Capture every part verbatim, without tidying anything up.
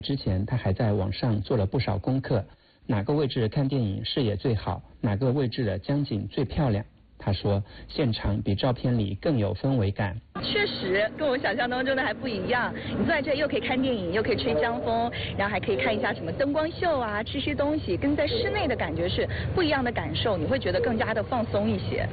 之前他还在网上做了不少功课，哪个位置看电影视野最好，哪个位置的江景最漂亮。他说现场比照片里更有氛围感。 确实跟我想象当中的还不一样，你坐在这又可以看电影，又可以吹江风，然后还可以看一下什么灯光秀啊，吃些东西，跟在室内的感觉是不一样的感受，你会觉得更加的放松一些。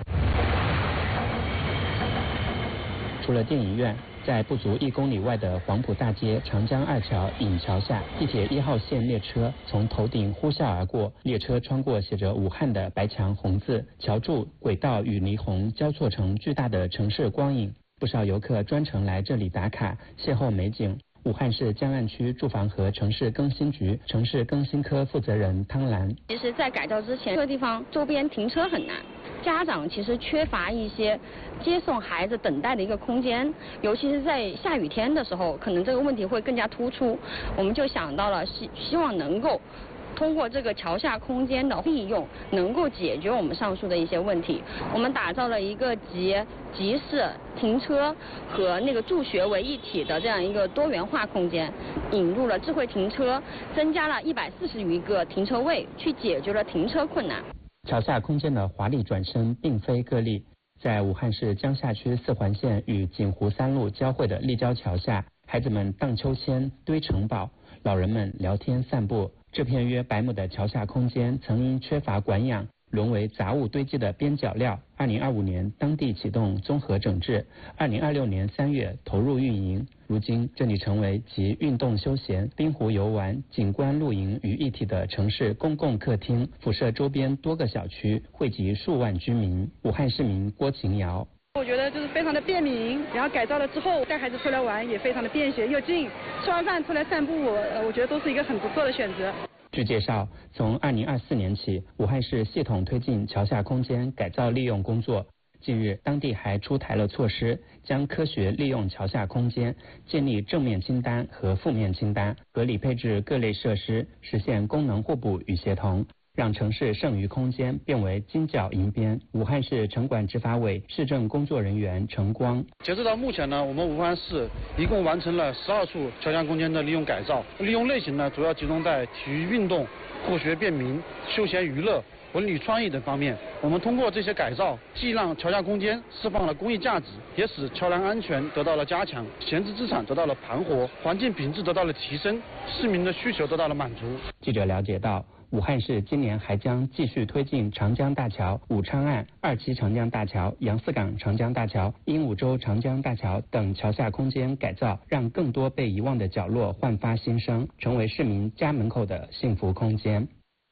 除了电影院，在不足一公里外的黄埔大街长江二桥引桥下，地铁一号线列车从头顶呼啸而过，列车穿过写着武汉的白墙红字，桥柱、轨道与霓虹交错成巨大的城市光影。不少游客专程来这里打卡，邂逅美景。武汉市江岸区住房和城市更新局城市更新科负责人汤兰， 其实在改造之前，这个地方周边停车很难，家长其实缺乏一些接送孩子等待的一个空间，尤其是在下雨天的时候，可能这个问题会更加突出。我们就想到了希希望能够通过这个桥下空间的利用，能够解决我们上述的一些问题。我们打造了一个集集市、停车和那个助学为一体的这样一个多元化空间，引入了智慧停车，增加了一百四十余个停车位，去解决了停车困难。 桥下空间的华丽转身并非个例，在武汉市江夏区四环线与锦湖三路交汇的立交桥下，孩子们荡秋千、堆城堡，老人们聊天散步。这片约百亩的桥下空间曾因缺乏管养，沦为杂物堆积的边角料。二零二五年，当地启动综合整治，二零二六年三月投入运营。如今，这里成为集运动休闲、滨湖游玩、景观露营于一体的城市公共客厅，辐射周边多个小区，汇集数万居民。武汉市民郭晴瑶。 我觉得就是非常的便民，然后改造了之后带孩子出来玩也非常的便携又近，吃完饭出来散步，我我觉得都是一个很不错的选择。 据介绍，从二零二四年起，武汉市系统推进桥下空间改造利用工作。近日，当地还出台了措施，将科学利用桥下空间，建立正面清单和负面清单，合理配置各类设施，实现功能互补与协同，让城市剩余空间变为金角银边。武汉市城管执法委市政工作人员陈光， 截止到目前呢，我们武汉市一共完成了十二处桥下空间的利用改造，利用类型呢主要集中在体育运动、科学便民、休闲娱乐、文旅创意等方面。我们通过这些改造，既让桥下空间释放了公益价值，也使桥梁安全得到了加强，闲置资产得到了盘活，环境品质得到了提升，市民的需求得到了满足。 记者了解到，武汉市今年还将继续推进长江大桥、武昌岸、二期长江大桥、杨泗港长江大桥、鹦鹉洲长江大桥等桥下空间改造，让更多被遗忘的角落焕发新生，成为市民家门口的幸福空间。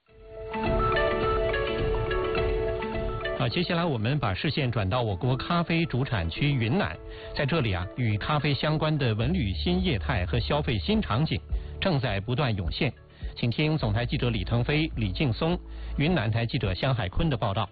啊，接下来我们把视线转到我国咖啡主产区云南，在这里啊，与咖啡相关的文旅新业态和消费新场景正在不断涌现。请听总台记者李腾飞、李劲松，云南台记者香海坤的报道。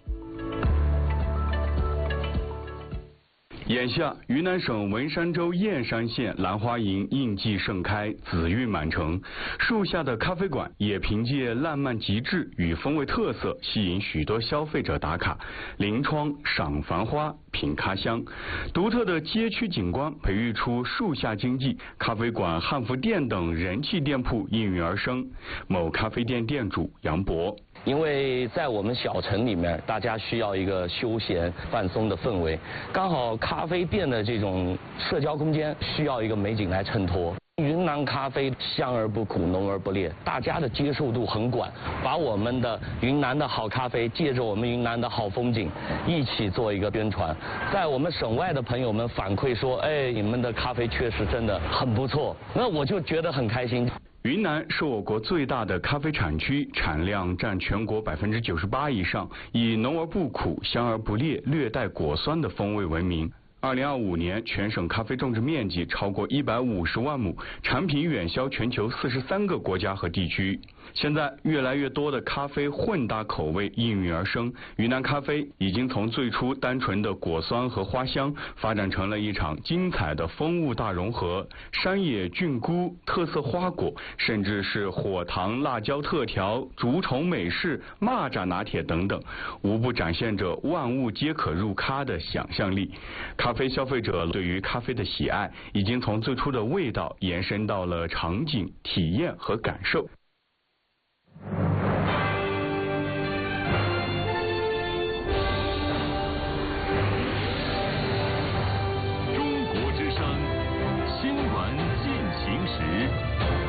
眼下，云南省文山州燕山县兰花营应季盛开，紫韵满城。树下的咖啡馆也凭借烂漫极致与风味特色，吸引许多消费者打卡。临窗赏繁花，品咖香，独特的街区景观培育出树下经济、咖啡馆、汉服店等人气店铺应运而生。某咖啡店店主杨博。 因为在我们小城里面，大家需要一个休闲放松的氛围，刚好咖啡店的这种社交空间需要一个美景来衬托。云南咖啡香而不苦，浓而不烈，大家的接受度很广，把我们的云南的好咖啡，借着我们云南的好风景，一起做一个宣传。在我们省外的朋友们反馈说，哎，你们的咖啡确实真的很不错，那我就觉得很开心。 云南是我国最大的咖啡产区，产量占全国百分之九十八以上，以浓而不苦、香而不烈、略带果酸的风味闻名。二零二五年，全省咖啡种植面积超过一百五十万亩，产品远销全球四十三个国家和地区。现在，越来越多的咖啡混搭口味应运而生，云南咖啡已经从最初单纯的果酸和花香，发展成了一场精彩的风物大融合，山野菌菇、特色花果，甚至是火糖辣椒特调、竹虫美式、蚂蚱拿铁等等，无不展现着万物皆可入咖的想象力。咖啡消费者对于咖啡的喜爱，已经从最初的味道延伸到了场景、体验和感受。